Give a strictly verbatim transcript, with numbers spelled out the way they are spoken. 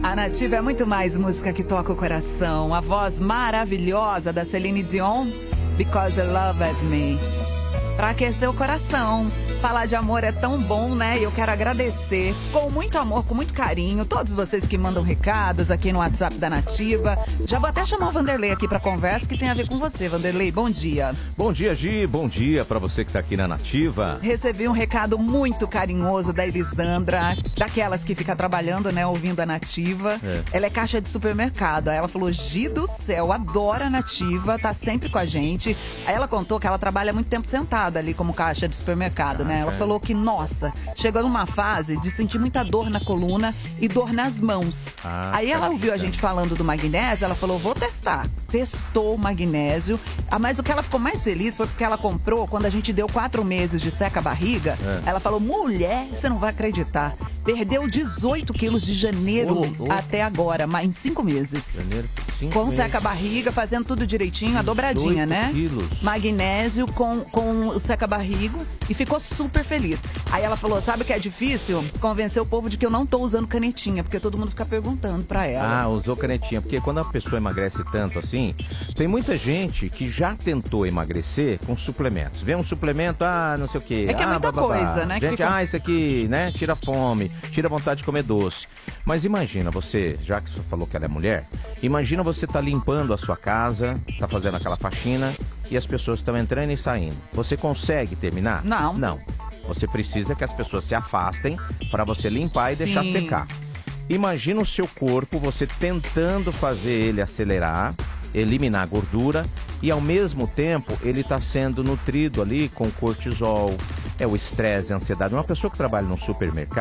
A Nativa é muito mais música que toca o coração. A voz maravilhosa da Celine Dion, Because You Loved Me. Pra aquecer o coração. Falar de amor é tão bom, né? E eu quero agradecer com muito amor, com muito carinho, todos vocês que mandam recados aqui no WhatsApp da Nativa. Já vou até chamar o Vanderlei aqui pra conversa, que tem a ver com você, Vanderlei. Bom dia. Bom dia, Gi. Bom dia pra você que tá aqui na Nativa. Recebi um recado muito carinhoso da Elisandra, daquelas que fica trabalhando, né, ouvindo a Nativa. É. Ela é caixa de supermercado. Aí ela falou, Gi do céu, adora a Nativa, tá sempre com a gente. Aí ela contou que ela trabalha muito tempo sentada ali como caixa de supermercado, né? Ela falou que, nossa, chegou numa fase de sentir muita dor na coluna e dor nas mãos. Ah, Aí ela ouviu a gente falando do magnésio, ela falou, vou testar. Testou o magnésio. Ah, mas o que ela ficou mais feliz foi porque ela comprou, quando a gente deu quatro meses de seca-barriga, é. ela falou, mulher, você não vai acreditar. Perdeu dezoito quilos de janeiro oh, oh. até agora, mas em cinco meses. Janeiro, cinco com seca-barriga, fazendo tudo direitinho, a dobradinha, né? Quilos. Magnésio com, com o seca-barriga e ficou super feliz. Aí ela falou, sabe o que é difícil? Convencer o povo de que eu não tô usando canetinha, porque todo mundo fica perguntando pra ela. Ah, usou canetinha, porque quando a pessoa emagrece tanto assim, tem muita gente que já tentou emagrecer com suplementos. Vê um suplemento, ah, não sei o quê. É que é ah, muita bababá. coisa, né? Gente, fica... ah, isso aqui, né, tira fome, tira vontade de comer doce. Mas imagina você, já que você falou que ela é mulher, imagina você tá limpando a sua casa, tá fazendo aquela faxina e as pessoas estão entrando e saindo. Você consegue terminar? Não. Não. Você precisa que as pessoas se afastem para você limpar e Sim. deixar secar. Imagina o seu corpo, você tentando fazer ele acelerar, eliminar a gordura e ao mesmo tempo ele está sendo nutrido ali com cortisol, é o estresse, a ansiedade. Uma pessoa que trabalha num supermercado